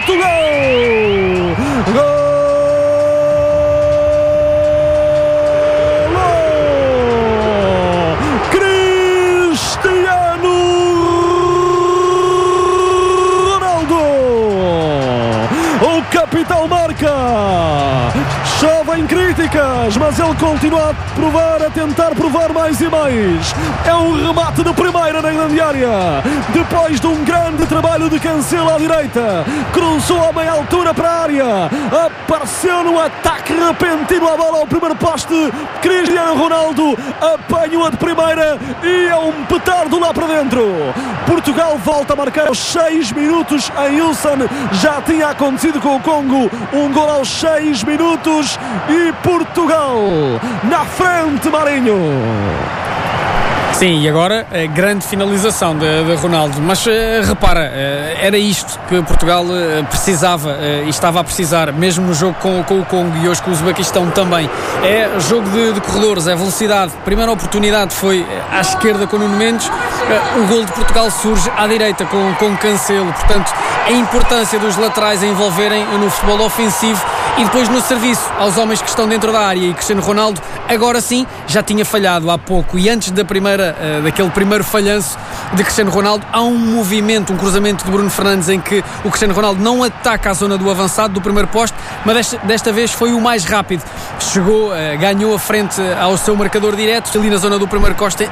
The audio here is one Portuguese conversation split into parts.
Portugal! Gol! Capitão marca, chovem críticas, mas ele continua a tentar provar mais e mais. É um remate de primeira na grande área, depois de um grande trabalho de Cancelo à direita, cruzou a meia altura para a área, apareceu num ataque repentino à bola ao primeiro poste. Cristiano Ronaldo apanha-a de primeira e é um petardo lá para dentro. Portugal volta a marcar aos 6 minutos em Ulsan. Já tinha acontecido com o Congo, um gol aos 6 minutos e Portugal na frente, Marinho. Sim, e agora a grande finalização de Ronaldo, mas repara, era isto que Portugal precisava e estava a precisar, mesmo no jogo com o Congo e hoje com o Uzbequistão também. É jogo de corredores, é velocidade. Primeira oportunidade foi à esquerda com Nuno Mendes, o gol de Portugal surge à direita com Cancelo, portanto a importância dos laterais a envolverem no futebol ofensivo e depois no serviço aos homens que estão dentro da área. E Cristiano Ronaldo agora sim já tinha falhado há pouco, e antes daquele primeiro falhanço de Cristiano Ronaldo há um movimento, um cruzamento de Bruno Fernandes em que o Cristiano Ronaldo não ataca a zona do avançado do primeiro poste, mas desta vez foi o mais rápido, chegou, ganhou a frente ao seu marcador direto ali na zona do primeiro poste,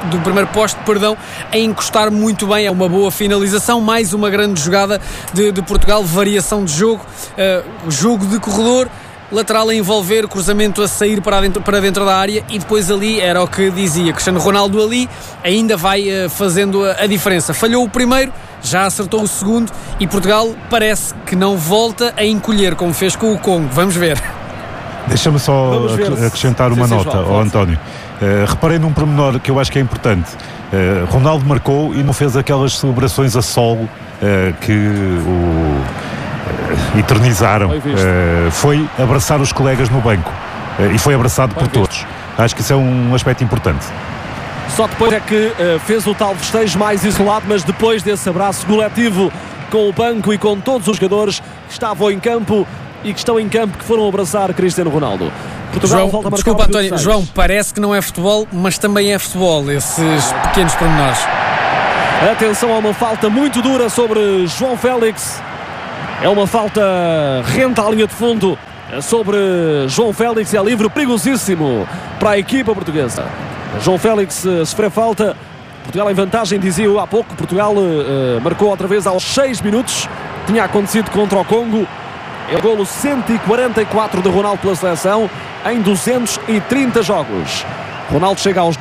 a encostar muito bem. É uma boa finalização, mais uma grande jogada de Portugal, variação de jogo, jogo de corredor, lateral a envolver, cruzamento a sair para dentro da área, e depois ali era o que dizia Cristiano Ronaldo, ali ainda vai fazendo a diferença. Falhou o primeiro, já acertou o segundo e Portugal parece que não volta a encolher como fez com o Congo. Vamos ver. Deixa-me só acrescentar uma nota, António. Reparei num pormenor que eu acho que é importante. Ronaldo marcou e não fez aquelas celebrações a solo que o eternizaram. Foi abraçar os colegas no banco e foi abraçado por todos. Acho que isso é um aspecto importante. Só depois é que fez o tal festejo mais isolado, mas depois desse abraço coletivo com o banco e com todos os jogadores que estavam em campo e que estão em campo, que foram abraçar Cristiano Ronaldo. Portugal João, volta a marcar. Desculpa, António. João, parece que não é futebol, mas também é futebol, esses pequenos pormenores. Atenção a uma falta muito dura sobre João Félix. É uma falta rente à linha de fundo sobre João Félix, é livre perigosíssimo para a equipa portuguesa. João Félix sofreu falta. Portugal em vantagem, dizia eu há pouco. Portugal marcou outra vez aos 6 minutos. Tinha acontecido contra o Congo. É o golo 144 de Ronaldo pela seleção em 230 jogos. Ronaldo chega aos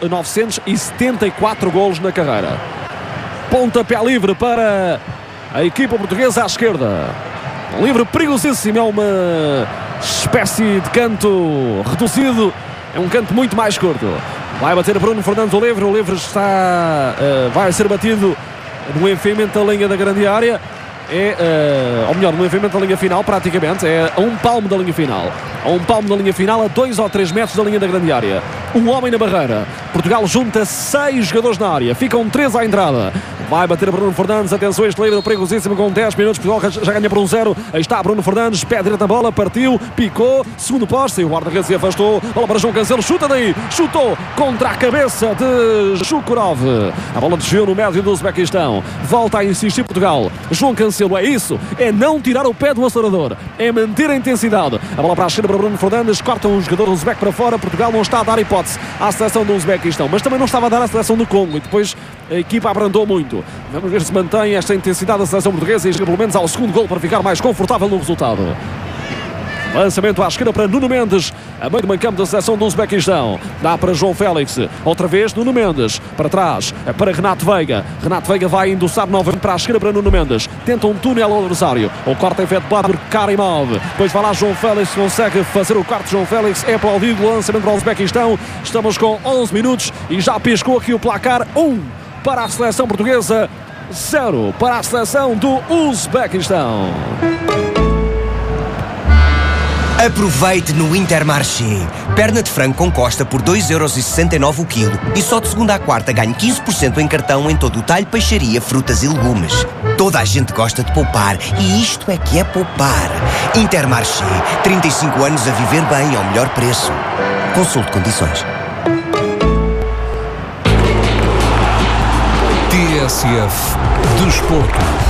974 golos na carreira. Pontapé livre para a equipa portuguesa à esquerda. Um livre perigosíssimo, é uma espécie de canto reduzido, é um canto muito mais curto. Vai bater Bruno Fernandes o livre vai ser batido no enfiamento da linha da grande área. Ou melhor, no enfiamento da linha final, praticamente, é a um palmo da linha final. A um palmo da linha final, a 2 ou 3 metros da linha da grande área. Um homem na barreira. Portugal junta 6 jogadores na área. Ficam 3 à entrada. Vai bater Bruno Fernandes. Atenção, este livre perigosíssimo com 10 minutos. Portugal já ganha por 1-0. Aí está Bruno Fernandes. Pé direito a bola. Partiu. Picou. Segundo poste. O guarda-redes se afastou. Bola para João Cancelo. Chuta daí. Chutou contra a cabeça de Shukurov. A bola desviou no médio do Uzbequistão. Volta a insistir Portugal. João Cancelo, é isso. É não tirar o pé do acelerador. É manter a intensidade. A bola para a esquerda para Bruno Fernandes. Corta um jogador do Uzbek para fora. Portugal não está a dar hipótese à seleção do Uzbequistão, mas também não estava a dar à seleção do Congo, e depois a equipa abrandou muito. Vamos ver se mantém esta intensidade da seleção portuguesa e chega pelo menos ao segundo gol para ficar mais confortável no resultado. Lançamento à esquerda para Nuno Mendes, a meio do meio campo da seleção do Uzbequistão. Dá para João Félix, outra vez Nuno Mendes, para trás, para Renato Veiga. Renato Veiga vai endossar novamente para a esquerda para Nuno Mendes. Tenta um túnel ao adversário. O corte é efetuado por Karimov. Depois vai lá João Félix, consegue fazer o corte. João Félix é aplaudido. Lançamento para o Uzbequistão. Estamos com 11 minutos e já piscou aqui o placar. 1 para a seleção portuguesa, 0 para a seleção do Uzbequistão. Aproveite no Intermarché. Perna de frango com costa por 2,69€ o quilo. E só de segunda à quarta ganhe 15% em cartão em todo o talho, peixaria, frutas e legumes. Toda a gente gosta de poupar. E isto é que é poupar. Intermarché. 35 anos a viver bem ao melhor preço. Consulte condições. TSF Desporto.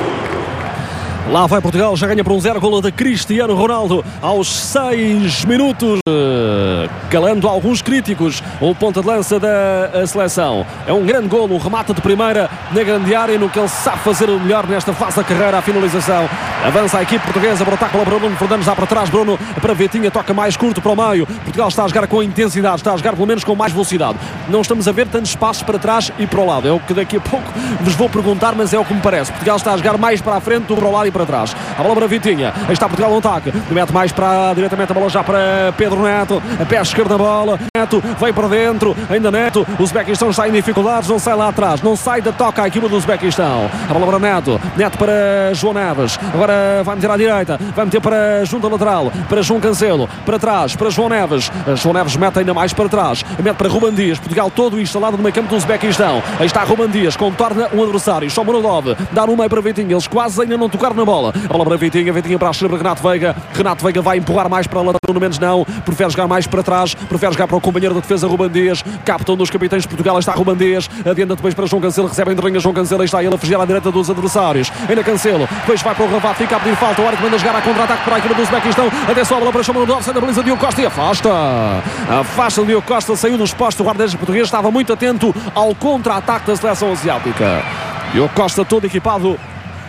Lá vai Portugal, já ganha por 1-0, golo de Cristiano Ronaldo aos 6 minutos, calando alguns críticos, o ponta de lança da seleção. É um grande golo, um remate de primeira na grande área, no que ele sabe fazer o melhor nesta fase da carreira, a finalização. Avança a equipe portuguesa para o ataque para Bruno Fernandes, dá para trás, Bruno para Vitinha, toca mais curto para o meio. Portugal está a jogar com intensidade, está a jogar pelo menos com mais velocidade. Não estamos a ver tantos espaços para trás e para o lado, é o que daqui a pouco vos vou perguntar, mas é o que me parece. Portugal está a jogar mais para a frente do que para o lado e para trás. A bola para Vitinha, aí está Portugal no ataque, mete mais para diretamente a bola já para Pedro Neto, a pé esquerda da bola, Neto vai para dentro, ainda Neto, o Uzbequistão está em dificuldades, não sai lá atrás, não sai da toca a equipa do Uzbequistão. A bola para Neto, Neto para João Neves, agora vai meter à direita, vai meter para junta lateral, para João Cancelo, para trás, para João Neves mete ainda mais para trás, mete para Ruben Dias, Portugal todo instalado no meio campo do Uzbequistão, aí está Ruben Dias, contorna um adversário, só Muradov, dá no meio para Vitinha, eles quase ainda não tocaram na bola. A bola para Vitinha para a esquerda, Renato Veiga vai empurrar mais para lá, no menos não, prefere jogar mais para trás, prefere jogar para o companheiro de defesa Ruben Dias, capitão dos capitães de Portugal, está Ruben Dias, adianta depois para João Cancelo, recebe em terrinha João Cancelo, está ele a fugir à direita dos adversários, ainda Cancelo, depois vai para o Ravato, fica a pedir falta, o árbitro manda jogar a contra-ataque para a equipa do Uzbequistão, atenção a bola para Chamou do sai da baliza Diogo Costa e afasta o Diogo Costa, saiu dos postos, o guarda-redes português estava muito atento ao contra-ataque da seleção asiática. Diogo Costa todo equipado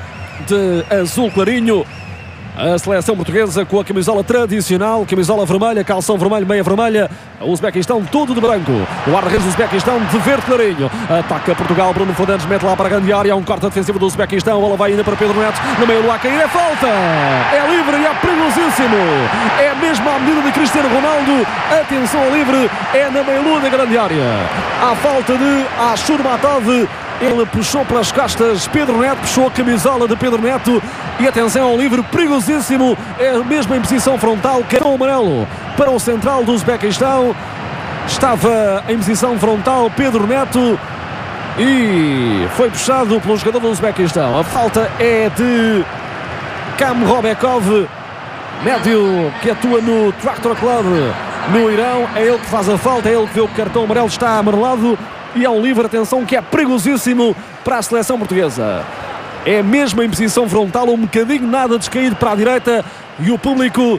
de azul clarinho, a seleção portuguesa com a camisola tradicional, camisola vermelha, calção vermelho, meia vermelha, o Uzbequistão todo de branco, o guarda-redes do Uzbequistão de verde clarinho, ataca Portugal, Bruno Fernandes mete lá para a grande área, um corte defensivo do Uzbequistão, a bola vai ainda para Pedro Neto, no meio do a cair, é falta, é livre e é perigosíssimo, é mesmo à medida de Cristiano Ronaldo, atenção ao livre, é na meia-lua da grande área, à falta de Ashur Matov. Ele puxou pelas costas Pedro Neto, puxou a camisola de Pedro Neto e atenção ao livre, perigosíssimo, é mesmo em posição frontal, cartão amarelo para o central do Uzbequistão, estava em posição frontal Pedro Neto e foi puxado pelo jogador do Uzbequistão. A falta é de Kamrobekov, médio que atua no Tractor Club no Irão, é ele que faz a falta, é ele que vê o cartão amarelo, está amarelado. E é um livre, atenção, que é perigosíssimo para a seleção portuguesa. É mesmo em posição frontal, um bocadinho nada descaído para a direita e o público